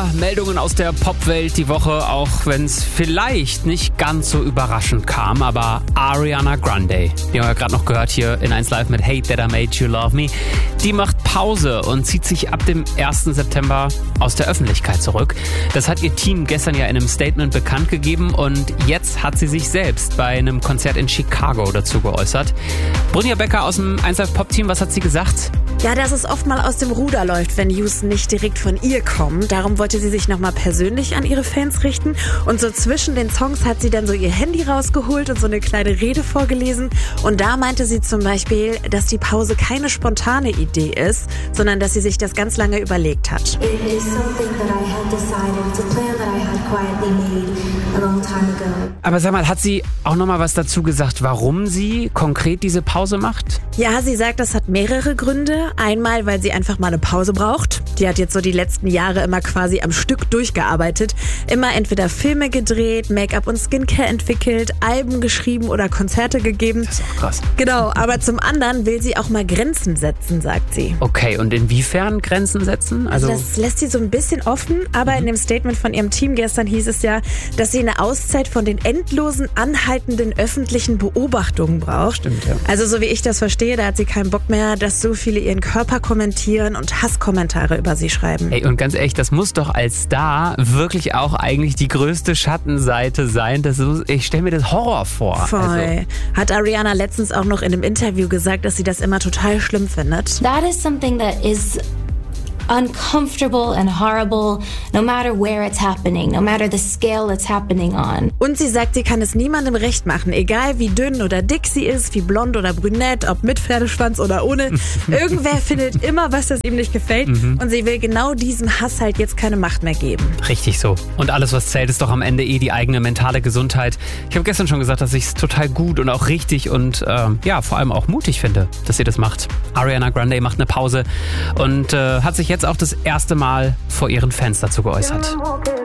paar Meldungen aus der Popwelt die Woche, auch wenn es vielleicht nicht ganz so überraschend kam. Aber Ariana Grande, die haben wir gerade noch gehört hier in 1 Live mit Hate That I Made You Love Me, die macht Pause und zieht sich ab dem 1. September aus der Öffentlichkeit zurück. Das hat ihr Team gestern ja in einem Statement bekannt gegeben und jetzt hat sie sich selbst bei einem Konzert in Chicago dazu geäußert. Brynja Becker aus dem 1 Live Pop-Team, was hat sie gesagt? Ja, dass es oft mal aus dem Ruder läuft, wenn News nicht direkt von ihr kommen. Darum wollte sie sich nochmal persönlich an ihre Fans richten. Und so zwischen den Songs hat sie dann so ihr Handy rausgeholt und so eine kleine Rede vorgelesen. Und da meinte sie zum Beispiel, dass die Pause keine spontane Idee ist, sondern dass sie sich das ganz lange überlegt hat. It is something that I had decided. It's a plan that I had quietly made a long time ago. Aber sag mal, hat sie auch nochmal was dazu gesagt, warum sie konkret diese Pause macht? Ja, sie sagt, das hat mehrere Gründe. Einmal, weil sie einfach mal eine Pause braucht. Die hat jetzt so die letzten Jahre immer quasi am Stück durchgearbeitet. Immer entweder Filme gedreht, Make-up und Skincare entwickelt, Alben geschrieben oder Konzerte gegeben. Das ist auch krass. Genau, aber zum anderen will sie auch mal Grenzen setzen, sagt sie. Okay, und inwiefern Grenzen setzen? Also das lässt sie so ein bisschen offen, aber in dem Statement von ihrem Team gestern hieß es ja, dass sie eine Auszeit von den endlosen, anhaltenden öffentlichen Beobachtungen braucht. Stimmt, ja. Also so wie ich das verstehe, da hat sie keinen Bock mehr, dass so viele ihren Körper kommentieren und Hasskommentare über sie schreiben. Ey, und ganz ehrlich, das muss doch als Star wirklich auch eigentlich die größte Schattenseite sein. Ich stelle mir das Horror vor. Voll. Also. Hat Ariana letztens auch noch in einem Interview gesagt, dass sie das immer total schlimm findet. That is something that is uncomfortable and horrible, no matter where it's happening, no matter the scale it's happening on. Und sie sagt, sie kann es niemandem recht machen, egal wie dünn oder dick sie ist, wie blond oder brünett, ob mit Pferdeschwanz oder ohne. Irgendwer findet immer was, das ihm nicht gefällt und sie will genau diesem Hass halt jetzt keine Macht mehr geben. Richtig so. Und alles, was zählt, ist doch am Ende die eigene mentale Gesundheit. Ich habe gestern schon gesagt, dass ich es total gut und auch richtig und vor allem auch mutig finde, dass sie das macht. Ariana Grande macht eine Pause und hat sich jetzt auch das erste Mal vor ihren Fans dazu geäußert.